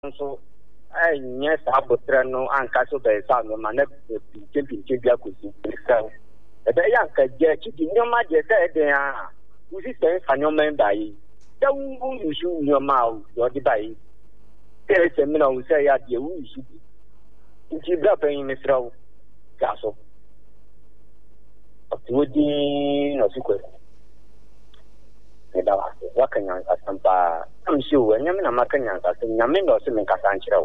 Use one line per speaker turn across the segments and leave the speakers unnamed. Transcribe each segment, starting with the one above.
so yes, Apotrano and Castle Bay Sound, my next champion Chibia could see. The young judge, no matter they are, who is saying for no man by don't you shoot your mouth, your debate. There is a man who say, I do, you should be. It's up in the throw, Castle. Would be no secret. What can I say? I'm sure when I'm not going to say, Yamin or Simon Casancho.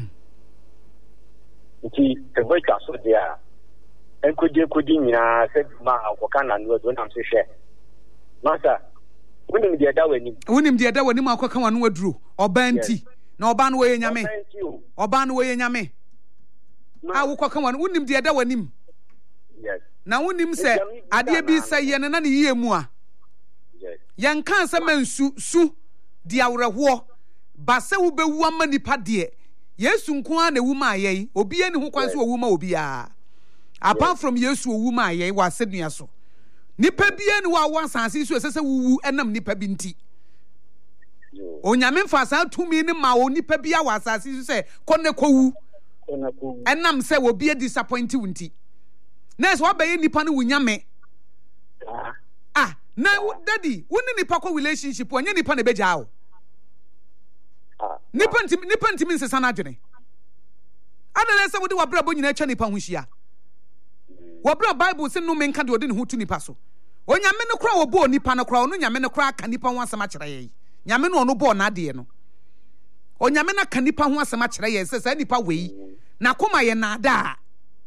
The way Castle there. And could you said Ma Wakana and when I'm share. Master, winning the other when the other when Makawan would drew or Banty, no Banway in Yame or Banway in Yame. I will come on, wouldn't the other when him. Yes. Now, when him say, I dear be say, and another year more. Young cancer men su dia war, Bassa will be 1 money per dear. Yes, Unquan, a woman, yea, or be any who quants a woman will be apart from Yesu, a woman, yea, was said me so. Nipper be any once and sees you as a woo and nipper binti. On Yamin fast out 2 million ma o nipper be ours as you say, Koneko, and nam say will be a disappointing. Next, what by any pan with Yame? Ah. Now, Daddy, wouldn't the Paco relationship when any pan a bejao? Nippon means a sanagene. Unless I would do a brabo in a chani pamushia. What bra Bible said no man can do who to Nipaso. When Yameno crow or born Nipano crown, Yameno crack and Nippon once a match. Yameno no born Nadiano. O Yamena canipa once a match, says any pa way. Nakuma yenada.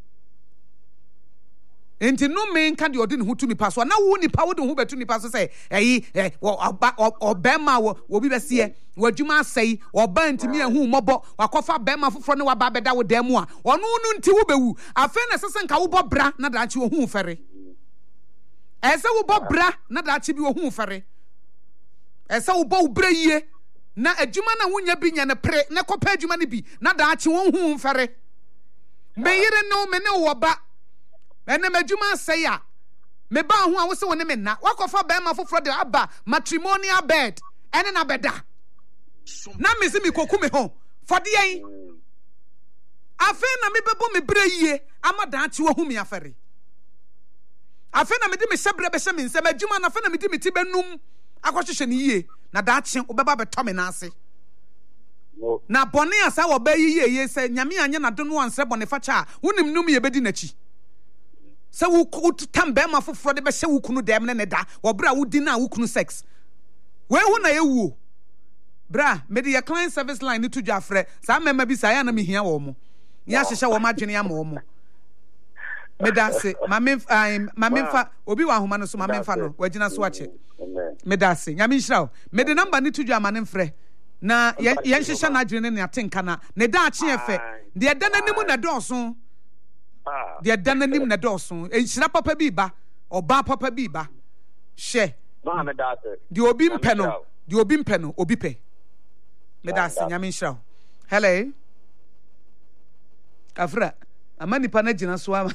Enti no man can do who to me pass. Now who power who better to me pass say, or Bema will be best here. What you must say, or burn to me and who mobo, or cough Bema for front of Babeda with Demoa, or no Tiubu. I find assassin Kauba bra, not that you who ferry. As I will bob bra, not that you be who ferry. As I will bow bray, na a Jumana wun ya bin and a pre, na compare Jumani be, not that you won't ferry. May you know me know about. And the Majuma say, me ba who I was so in na walk off a bema for the abba matrimonial bed and an abeda. Now, Miss Mikokume home for the ain. I feel me bebo me bray, I'm a dance you whom ya ferry. I feel me did me separate besame, say, Majuma, I feel me did me tibenum, a question ye, na datching or baba tominasi. Now, Bonia saw obey ye, say, Yami and Yana don't want Seb on the facha, wouldn't know me a bedinachi. So we could come Bema for Friday, but so we couldn't damn da or bra would dinner who couldn't sex. Where would I woo? Bra, maybe a client service line to Jaffrey, some maybe Sayana me here or more. Yes, I will imagine ya more. Medase, Mamma, Obi-Wan Humanus, Mamma Fano, where Gina Swatch it. Medase, Yamisha, made a number need to Jaman and Frey. Na Yanshan Adrian and Yatinkana, Nedachi effect. They are done any moon at Dawson. They are done a name na Dawson, and Snappa Biba or Bar Papa Biba. She, the Obim Penno, the Obim Penno, Obipe. Medas, Yamin Shaw. Hello, Afra, a money panagina swam.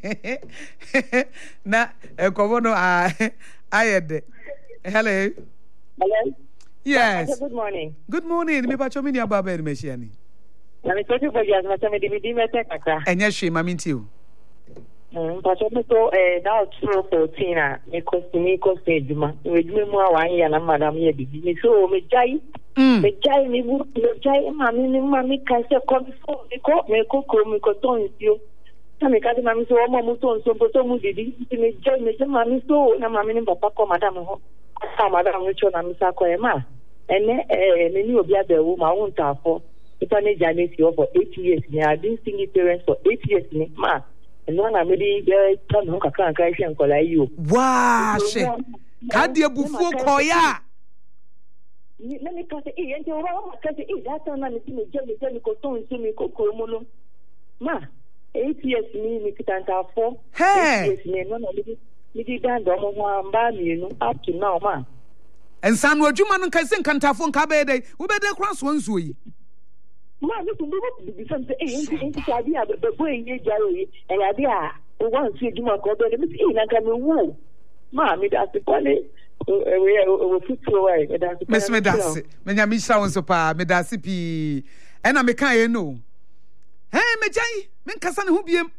Na, a Covono, I had. Hello.
Hello.
Yes.
Good morning.
Good morning. Me pacho mini ababa e mesiani.
Na me totu for just na me di mete kaka.
Enya hwe ma minti o.
Pacho me to now 14 a me cost eduma. We dum mu a 1 year na madam ye bibi. Me so me jai. Me jai me bu me jai mami kan se ko me ko ton yo. Na me ka de mami so mo mu ton so mu didi. Me jai me mami so na mami ni papa ko madam ho. Asa madam no cho na me sa ko e ma. Ene me ni obi abewu ma won ta afọ. If I need Janet for 8 years, I didn't sing it parents for 8 years, ma. And one I made turn home and cry and call you. Wow, Kadia Buffo Koya. Let me say, and you're wrong. That's on the Jelly Cotton, Simi Cocomono. Ma, 8 years, me, Kitanta for 8 years, me, one of the Domo, up to now, ma. And San Rojuman can sing Cantafon Cabede, who better cross once we. Ma, this will be something. Idea, the boy in Jerry, and idea. Once you do my call, but it's in and come woo. Ma, me that's the funny. We fit away. Miss Medasi, Menyamisha on Sopa, Medasi P.
ena me kan ye no me jai me nkasa ne ho biem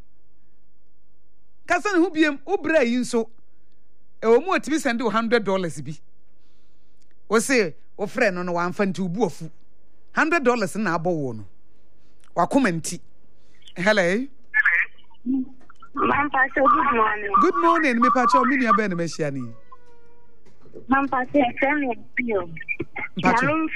kasa ne ho biem obra yi nso e o mu otimi send $100 bi o se o frɛ no wa amfa nti obu ofu $100 na abɔ wo no wa komenti hello
Mampa, good morning.
Good morning, me pacho mini abe na meshiani.
Mampa, tell me pio. Pacho.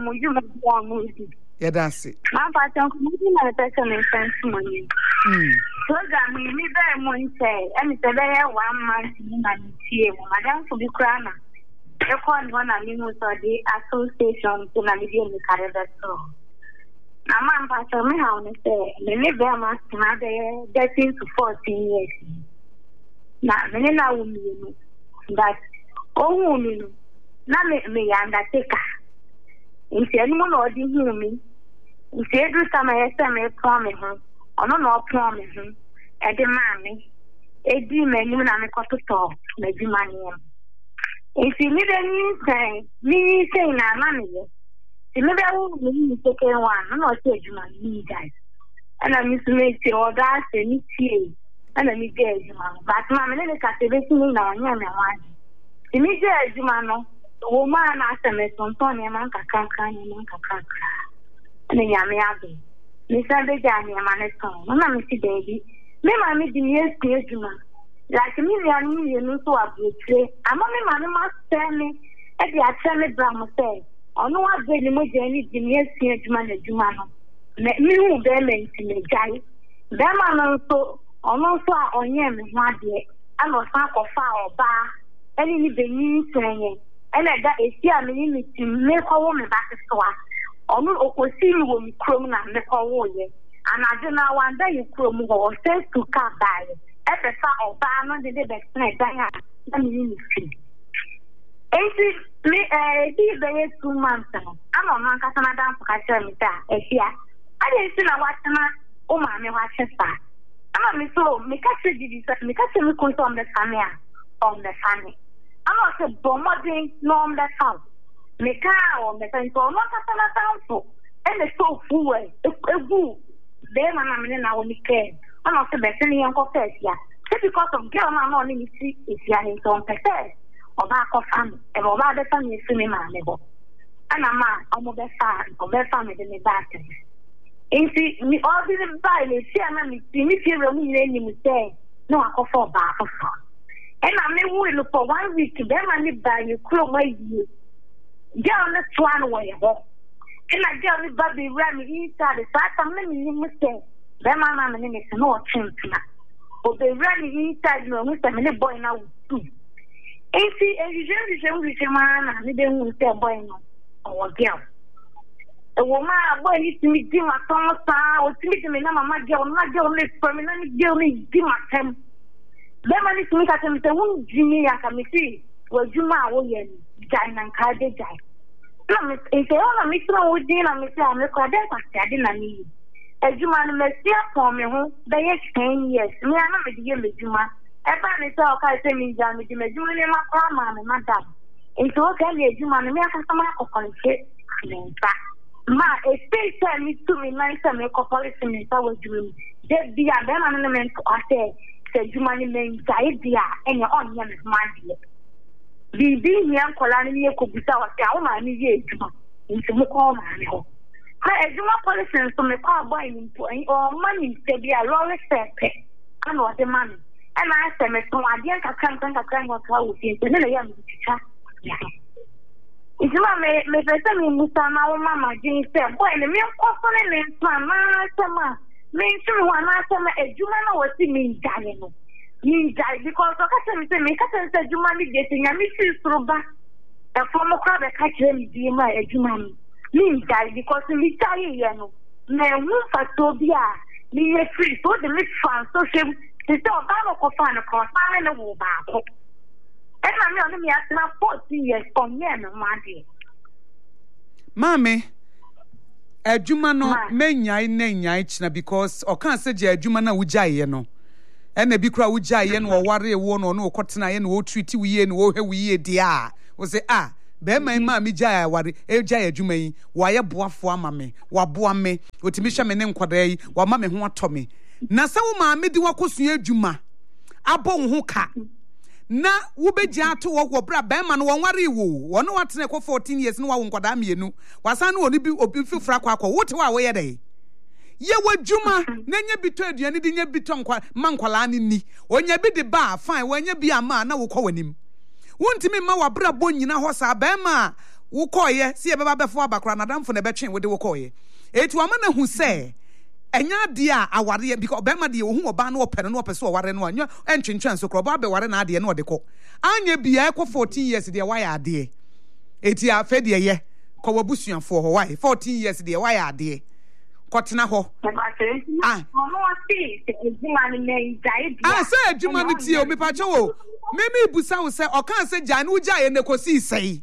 Yeah, that's it.
Mampa, I'm na person in sense money. Program me very much say, and it's a very 1 month in Madam to be crana. The one I mean was the association to navigate the Canada store. I'm pastor me how say me very much na 13 to 14 years. Na me na wumi that wumi no na me undertaker. Nti eni mo na odi hu mi. Nti edu sama yesa me promise ho. Ono na promise ho. E de ma me. Edi me ni na me kototo na di mani. Nti mi de ni say na ma me. Maybe I will be taking one, not say you man, guys. And I miss me to order any tea, and I meet you, man. But Mamma, let me captivate me now, and one. Immediately, man, woman asked me from Tony Manka Kanka, and then Yami Abbey. Miss Abbey Jani, a man, and I'm Missy Baby. May I meet the nearest clergyman. Like me, you know, so I would say, I'm only man must tell me, at the Attorney Brown say. Ono wa be ni mo je ni di ni esi adwuma na adwuma no me hu be menti me gai be ma no so ono so a onye me ho ade ana o san ko fa oba eni ni be ni senye ena da esi a me ni tim me ko wo me ba so a ono okosi mi wo mi krom na me ko wo ye anaje na wanda yi krom go o sense to ka bai e be fa oba no de be na dan a na me ni fi me these days 2 months now. I'm on man kasana dan for kasha me ta ehia. I didn't see na watchana o ma me watch sa. I'm me so me kasha didi me kasha me ko on the family on the family. I'm also bomoding no on the house. Me ka on the family so no kasana down for and the so full egu be na me na woni ke. I'm also be sending yon ko first ya. Because of girl na no ni see is ya in so person. Oba ko fam e oba de fam ni sumi ma me bo ana ma omo be fam de me back inti mi obi de ba le si ana mi fi re mu ni mi say no akofo ba afofo e na me wu lo for 1 week be ma ni ba you kro ma yi girl na twan wo ye ho e na girl ni ba be ra mi inside the fact am me ni mu say be ma me ni se no chimpina o be ra ni inside no mu say me ni boy na wu Enti ejijen mana ni de hu te boy no o girl. E wo ma boy ni timi di ma ton sa o timi di me na mama girl le for me na ni girl ni di ma tem. Be ma ni timi ka tem te hu jimi ya ka mi si wo juma wo ye ni jai nan ka de jai. Na me e se ona mi tro wo di na mi se ame ko de ka sta di na ni. E juma no me sia for me hu be ye 10 years. Me ana me di ye me juma. Eba ni se o ka se mi jam di me juma ni ma kwa ma me madam. Into o ka le juma ni me aka sama ko konse nta. Ma e stay tell me to me nice me ko police me ta wo juma. De dia be ma no me ko ase se juma ni me nta e dia enye on ye me ma die. Bibi ni ankola ni e ko buta wa se a wo ma ni ye juma. Into mo ko ma ni ho. Ha e juma police so me ko boy ni po o ma ni se dia lo le sepe. Ano de mami. And I said, Mr. Wadian, I can't think of crying what I would say. The little young teacher. If you want me, Mr. Mama, Jane said, boy, the milk coffin and Mama, mean to one answer, a Jumana was me dying. Me die because of a make us said Jumani getting a Mrs. Roba. A former crab a catch him, dear my Jumani. Me die because we die, you know. Now, move for Tobia. Me a free, so the Miss France, so she. It's all about a fan of course. I know about it. And I'm only asking 40 years from here, my dear.
Mammy, a Jumano, menya china because or can't say Jumana Ujay, no. And the Bikra Ujay, or Warrior one or no cotton, and wo treaty we and wo we dear. Was say, be my ma mi jaya ware e jaya adwuma yi wa ye boafo ama me wa boa me otimi hwe me ne nkwada yi wa ma me ho ato me na se wo ma me di wakosua adwuma abo wo ho ka na wo beji ato wo bra be ma no wonware wo wono watene ko 14 years no wa wo nkwada mienu wasan no oni bi obi fifra kwa wote wa wo ye dey ye wadwuma na nya bito aduane di nya bito nkwa mankwala ni onya bi de ba fine wanya bi ama na wo kɔ wanim wontimi ma wabra bo nyina hɔ sa ba ma wo kɔye se ye beba befo abakra na damfo na betwen wo de wo kɔye etu ama na hu sɛ enya de a aware because ba ma de wo hu oba na wo pɛ no wo pɛ so ware no anya entwentwen so kro ba be ware na ade na ode kɔ anya bia ekɔ 14 years de wa ya ade eti afa de ye kɔ wabusuafo hɔ why 14 years de wa ya ade kɔtena hɔ sɛ adwuma no tie o mepa kyɛ wo meme busa wo sɛ ɔka sɛ gya ne wogya yɛ ne kɔsii sɛi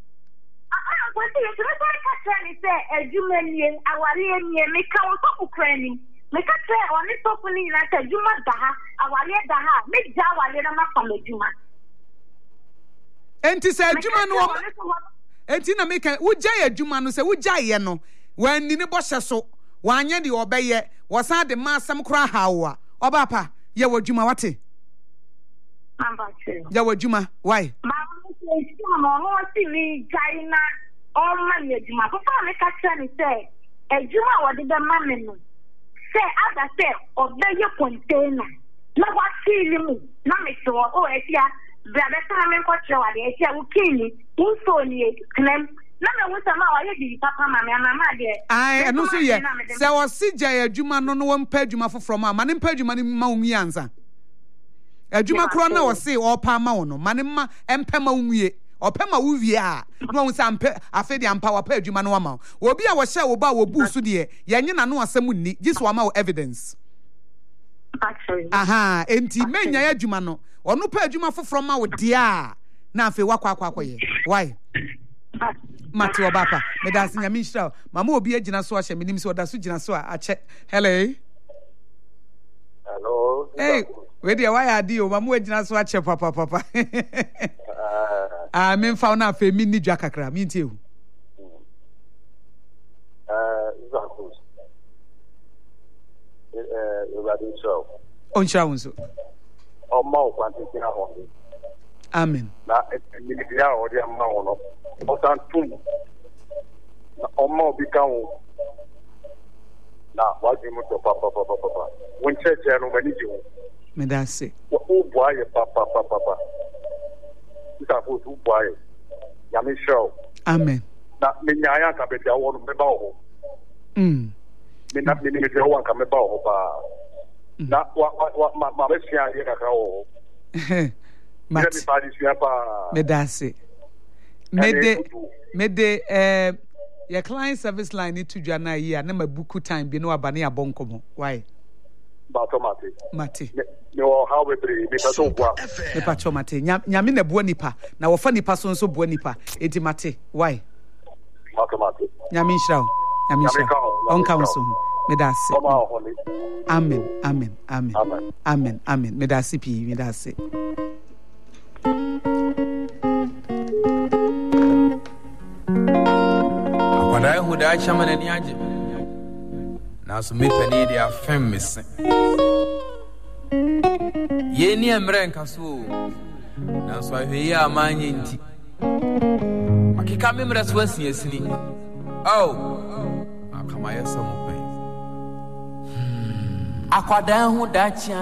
enti sɛ adwuma no enti na meka wogya yɛ adwuma no sɛ wogya yɛ no wani ne bɔhyɛ so wanye de obeye wosan de masam kra hawa oba pa ye wadwuma wate
ambache
ye wadwuma why
ma no si mi jaina o ma ye dwuma papa me ka kire ni se adwuma wode be ma me no se ada se obeye container na wa feel mu na me so o etia bra be sa me ko kire wade etia wo kini info ni klem na me wo sama wa ye di papa ma me mama de
ai eno so ye se wo si gya adwuma no no wo mpa adwuma foforo ma ne mpa adwuma ni ma wo nwie ansa adwuma kro na wo se wo pa ma wo no ma ne ma empa ma wo nwie opa ma wo wie a no wo sa mpa afedi ampa wa pa adwuma no wa ma obi a wo hye wo ba wo bu so de ye nye na no asem ni giso wa ma wo evidence aha enti menya adwuma no ono pa adwuma foforo ma wo de a na afi wakwa ye why Mati Obapa, me da sinya minshra. Mama obi agina so ahye menim so da so gina so a ache. Hello.
Hello.
Hey, we dey why adi o mama agina so ache papa. Ah, me fa na fa mi ni dwa kakra, mi ntie o.
Zakus. Obadi show.
On shawun so.
O ma o kwantiti na ho.
Amen.
Na ni dia o dia ma ho no. O tan tum. Na o ma obi kan o. Na wa ji mu to papa. Won cheche no mani ji ho.
Me da se.
O boaye papa. Zakus o boaye. Ya me show.
Amen.
Na me nyaaya ka be dia wo no me ba ho. Me na me me dia wo ka me ba ho ba. Na wa ma be sia ye ka ho.
Me da se. Me de your client service line need to jana here na mabuku time bi no abane abonkomo why
ba tomate
mate
no how we bring me so bua
me pa tomate nyame na bua nipa na wo fa nipa so nso bua nipa enti mate why
ba tomate
nyame nhyira onka wo so me da se amen me da se pi me da se
akwada hu da chama na ni age na so me pani dia fem me se ye ni emre nka so na so ahwe ya amanye nti akika me mre so asiasini akama yesa mo pe akwada hu da